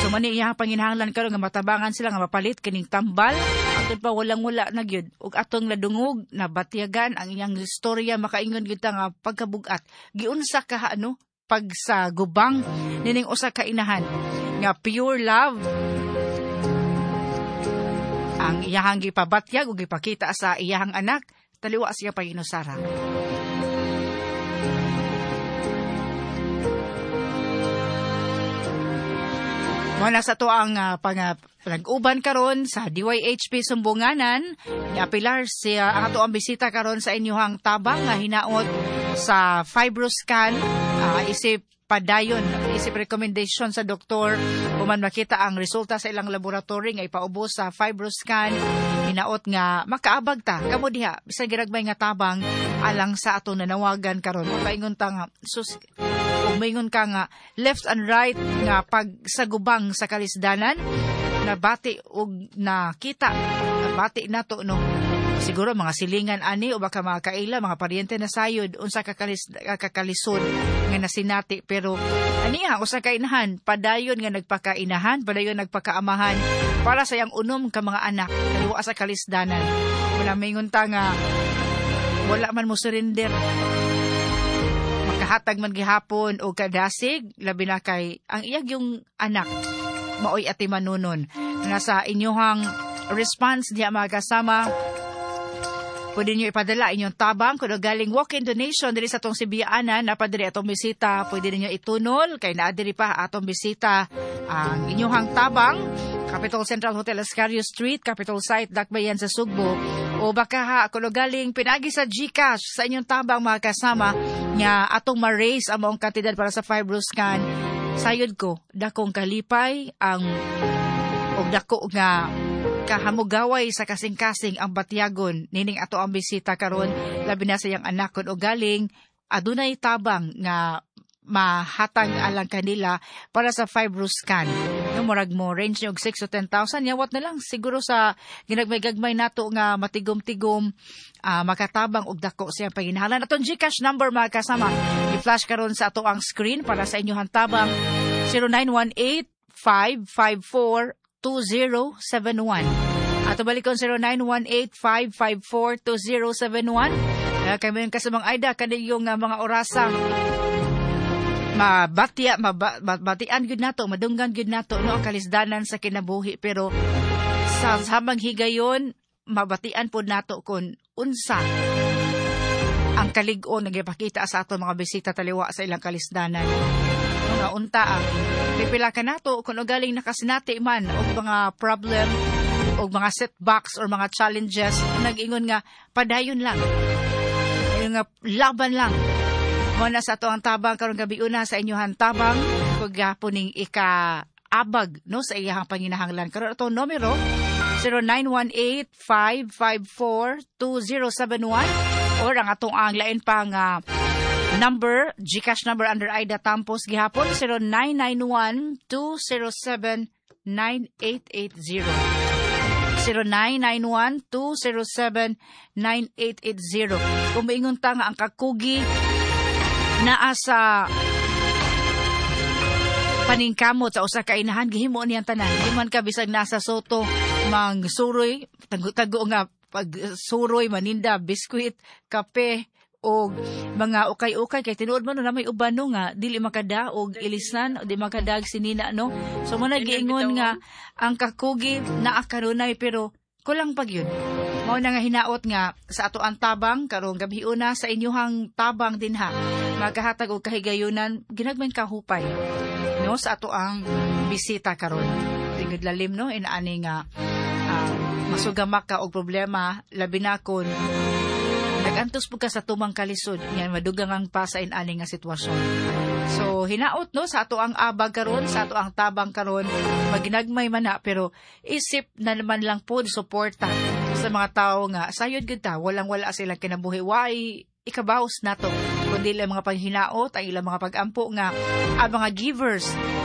So mani iyang panginahanglan karon nga matabangan sila nga mapalit kining tambal aton pa walang-wala na gyud ug atong ladungog na batyagan ang iyang istorya makaingon gyud ta nga pagkabugat giunsa ka pag sa gubang nining usa ka inahan nga pure love ang iyahang gipabatyag ug gipakita sa iyahang anak taliwa siya paginusara. Muna sa to ang pag-uban karon sa DYHP Sumbunganan, niapilar siya ang ato ang bisita karon sa inyong tabang nga hinaot sa fibroscan, isip padayon, isip recommendation sa doktor, kuman makita ang resulta sa ilang laboratory nga ipaubos sa fibroscan, hinaot nga makaabag ta, kamo diha, bisag giragmay nga tabang alang sa ato nanawagan karon, makaingon ta nga, kung maingon ka nga left and right nga pagsagubang sa kalisdanan nabati og nakita nabati nato siguro mga silingan ani o baka mga kaila mga paryente na sayod unsa kakalisod nga nasinati pero aniha usa ka inahan padayon nga nagpakainahan padayon nagpakaamahan para sa yang unom ka mga anak kaliwa sa kalisdanan wala maingon ta nga wala man mo surrender makahatag man gihapon o kadasig labi na kay ang iyag yung anak maoy ati manunon nasa inyohang response diya mga kasama pwede nyo ipadala inyong tabang kung galing walk-in donation diri sa atong Sibiyaanan napadiri atong bisita pwede ninyo itunol kay naadiri pa atong bisita ang inyohang tabang Capitol Central Hotel Escario Street, Capitol Site, Dakbayan sa Sugbo. O baka kung galing pinagi sa GCash sa inyong tabang mga kasama nga atong ma-raise ang maong kantidad para sa fibroscan. Sayod ko, dakong kalipay ang o dako nga kahamugaway sa kasing-kasing ang batyagon nining ato ang bisita karon labi na sa iyang anak kun o galing adunay tabang nga mahatag alang kanila para sa fibroscan. Murag mo range og 6 to 10,000 yawat na lang siguro sa ginagmay-gagmay nato nga matigom-tigom makatabang og dako siya paginahanglan. Atong GCash number mga kasama i-flash karon sa ato ang screen para sa inyong tabang 0918-554-2071 ato balikon 0918-554-2071 kami yung kasamang Aida kaniyong mga orasa mabatian gyud nato madunggan gyud nato ang kalisdanan sa kinabuhi pero sa habang higayon mabatian pod nato kun unsa ang kalig-on nga gipakita sa ato mga bisita taliwa sa ilang kalisdanan nga unta pipila ka nato kun galing nakasinati man og mga problem og mga setbacks or mga challenges nag-ingon nga padayon lang nga laban lang. Muna sa ato ang tabang karong gabi una sa inyohan tabang kung ning ika-abag sa iyahang panginahanglan. Karon ato numero 0918-554-2071 or ang atong ang lain pang number, GCash number under Aida Tampos gihapon 0991-207-9880. 0991-207-9880. Kung maingon ta nga ang kakugi naa sa paningkamot sa usa ka inahan gihimo niyang tanan di man ka bisag nasa soto mang suroy tago nga pag suroy maninda biskwit kape o mga ukay-ukay kay tinuod man na may uban nga dili makadaog ilisnan o di makadag sinina so mo nagiingon nga ang kakugi naa kanunay pero kulang pag yun. Mao na nga hinaot nga sa ato ang tabang karong gabi una sa inyohang tabang dinha magahatag og kahigayunan ginagmay kahupay sa ato ang bisita karon tingod lalim inaani nga masugamak ka og problema labi na kon nagantos pud ka sa tumang kalisod nga madugang ang pa sa inani nga sitwasyon. So hinaot sa ato ang abag karon sa ato ang tabang karon maginagmay man na pero isip na naman lang pud suporta sa mga tao nga sayod gud ta walang-wala silang kinabuhi way ikabaos nato kundi lang mga panghinaot ang ilang mga pagampo nga ang mga givers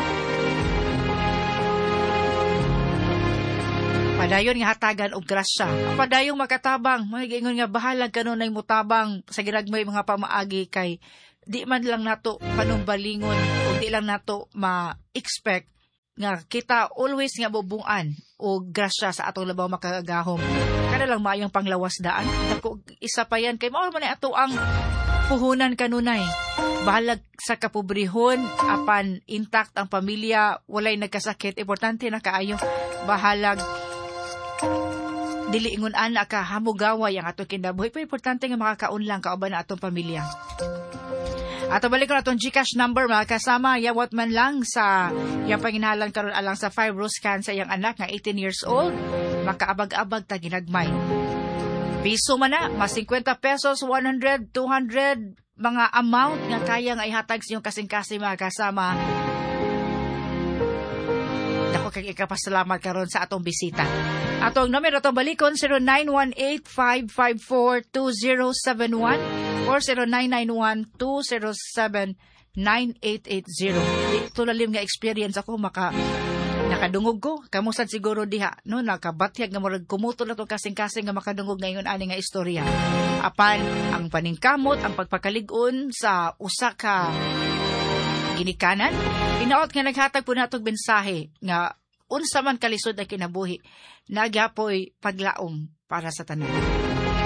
padayon nga hatagan og grasya padayong makatabang magiingon nga bahalag kanunay mutabang sa ginagmay mga pamaagi kay di man lang nato panumbalingon o di lang nato ma-expect nga kita always nga bubungan o grasya sa atong labaw makagahom. Kada lang maayong panglawas daan. Dako isa pa yan kay mao man ato ang puhunan kanunay. Bahalag sa kapobrehon apan intact ang pamilya, walay nagkasakit, importante na kaayo. Bahalag dili ingon ana ka hamugaway ang atong kinabuhi, pero importante nga makakaunlang kauban na atong pamilya. Ato balik ko na itong GCash number mga kasama, yawat man lang sa yung panginahalan karon alang sa 5 rose can sa iyang anak nga 18 years old, makaabag-abag ta ginagmay. Piso man na, mas 50 pesos, 100, 200, mga amount nga kaya nga ihatag sa iyong kasing-kasing mga kasama. Dako kay ikapasalamat karon sa atong bisita. Atong numero to balikon 0918-554-2071 or 0991-207-9880. Ito lalim nga experience ako nakadungog ko. Kamusan siguro diha, no, nakabatyag nga murag kumutol na itong kasing-kasing nga makadungog ngayon ani nga istorya. Apan, ang paningkamot, ang pagpakalig-on sa usa ka ginikanan, inaot nga naghatag po natong mensahe nga unsa man kalisod na kinabuhi, nagyapoy paglaom para sa tanan.